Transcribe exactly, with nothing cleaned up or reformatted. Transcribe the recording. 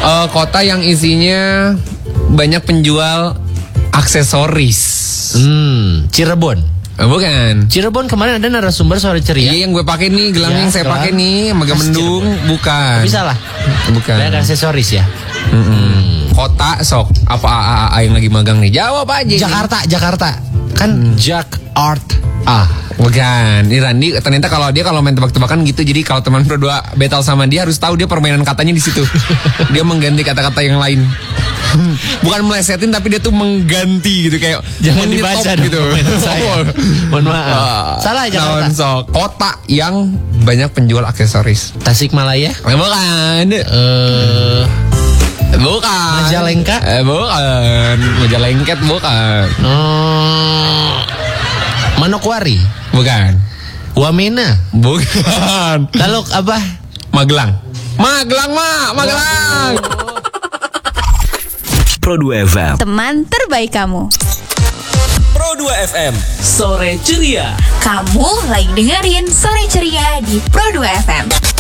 uh, kota yang isinya banyak penjual aksesoris. Hmm, Cirebon. Oh, bukan. Cirebon kemarin ada narasumber Sore Ceria. Iya, yang gue pakai nih, gelang ya, yang saya pakai nih, Megamendung, bukan. Tapi salah. Bukan. Ada aksesoris ya. Mm-mm. Kota sok apa A A A yang lagi magang nih? Jawab aja. Jakarta, Jakarta. Kan hmm. Jak Art. Ah, bukan. Ini Randi ternyata kalau dia kalau main tebak-tebakan gitu. Jadi kalau teman berdua battle sama dia harus tahu dia permainan katanya di situ. Dia mengganti kata-kata yang lain. Bukan melesetin tapi dia tuh mengganti gitu kayak jangan dibaca gitu. Mohon maaf. Uh, Salah Jakarta. Sok. Kota yang banyak penjual aksesoris. Tasikmalaya? Eh, bukan. Eh uh, bukan. Majalengka? Eh, bukan. Majalengket bukan. Hmm. Manokwari? Bukan. Wamena? Bukan. Lalu apa? Magelang. Magelang, Mak. Magelang. Pro dua F M, teman terbaik kamu. Pro dua F M, Sore Ceria. Kamu lagi dengerin Sore Ceria di Pro dua F M.